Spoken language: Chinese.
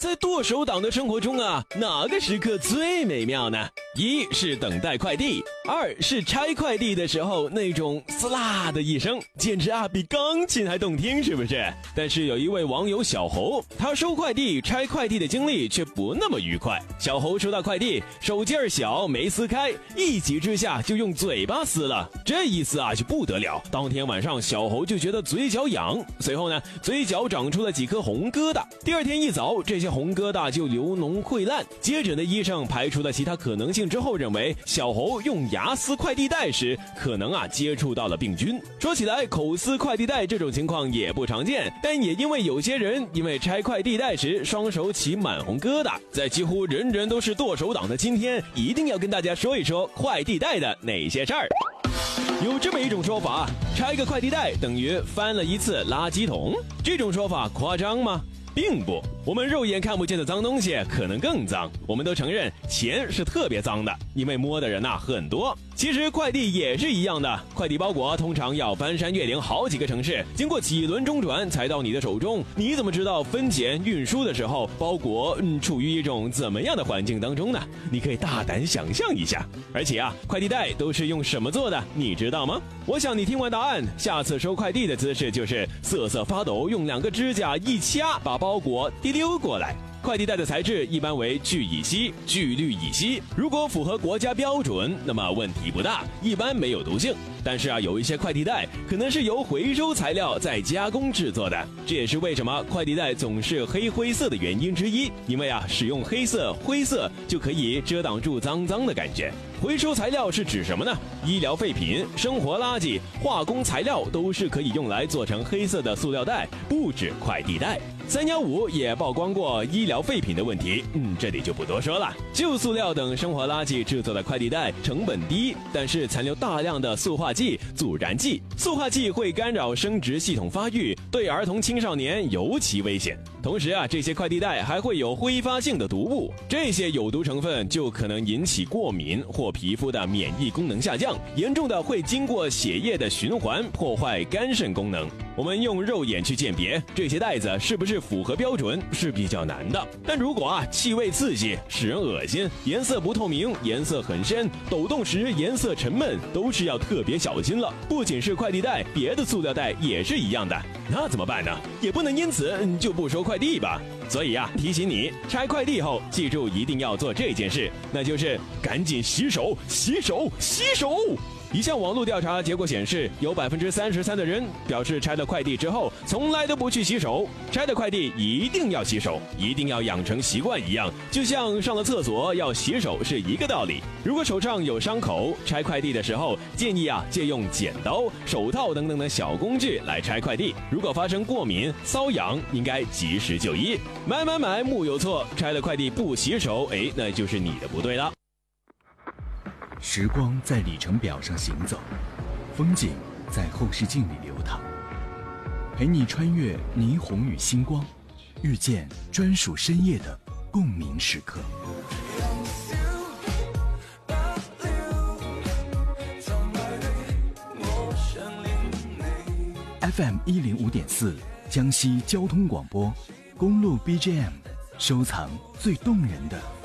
在剁手党的生活中啊，哪个时刻最美妙呢？一是等待快递，二是拆快递的时候那种撕啦的一声，简直啊比钢琴还动听，是不是？但是有一位网友小侯，他收快递、拆快递的经历却不那么愉快。小侯收到快递，手劲儿小，没撕开，一急之下就用嘴巴撕了。这一撕啊就不得了，当天晚上小侯就觉得嘴角痒，随后呢嘴角长出了几颗红疙瘩。第二天一早，这些红疙瘩就流脓溃烂。接诊的医生排除了其他可能性之后，认为小侯用牙撕快递袋时可能接触到了病菌。说起来，口撕快递袋这种情况也不常见，但也因为有些人因为拆快递袋时双手起满红疙瘩，在几乎人人都是剁手党的今天，一定要跟大家说一说快递袋的哪些事儿。有这么一种说法，拆个快递袋等于翻了一次垃圾桶，这种说法夸张吗？并不，我们肉眼看不见的脏东西可能更脏。我们都承认钱是特别脏的，因为摸的人很多。其实快递也是一样的，快递包裹通常要翻山越岭好几个城市，经过几轮中转才到你的手中。你怎么知道分拣运输的时候包裹处于一种怎么样的环境当中呢？你可以大胆想象一下。而且快递袋都是用什么做的，你知道吗？我想你听完答案，下次收快递的姿势就是瑟瑟发抖，用2个指甲一掐，把包裹滴溜过来。快递袋的材质一般为聚乙烯、聚氯乙烯，如果符合国家标准，那么问题不大，一般没有毒性。但是有一些快递袋可能是由回收材料再加工制作的，这也是为什么快递袋总是黑灰色的原因之一。因为使用黑色、灰色就可以遮挡住脏脏的感觉。回收材料是指什么呢？医疗废品、生活垃圾、化工材料都是可以用来做成黑色的塑料袋，不止快递袋。315也曝光过医疗废品的问题，这里就不多说了。旧塑料等生活垃圾制作的快递袋成本低，但是残留大量的塑化剂、阻燃剂。塑化剂会干扰生殖系统发育，对儿童青少年尤其危险。同时这些快递袋还会有挥发性的毒物，这些有毒成分就可能引起过敏或皮肤的免疫功能下降，严重的会经过血液的循环，破坏肝肾功能。我们用肉眼去鉴别这些袋子是不是符合标准是比较难的，但如果气味刺激、使人恶心、颜色不透明、颜色很深、抖动时颜色沉闷，都是要特别小心了。不仅是快递袋，别的塑料袋也是一样的。那怎么办呢？也不能因此就不收快递吧。所以提醒你，拆快递后记住一定要做这件事，那就是赶紧洗手、洗手、洗手。一项网络调查结果显示，有33%的人表示拆了快递之后从来都不去洗手。拆的快递一定要洗手，一定要养成习惯一样，就像上了厕所要洗手是一个道理。如果手上有伤口，拆快递的时候建议借用剪刀、手套等等的小工具来拆快递。如果发生过敏、瘙痒，应该及时就医。买木有错，拆了快递不洗手，那就是你的不对了。 时光在里程表上行走，风景在后视镜里流淌，陪你穿越霓虹与星光，遇见专属深夜的共鸣时刻。FM105.4，江西交通广播，公路 BGM， 收藏最动人的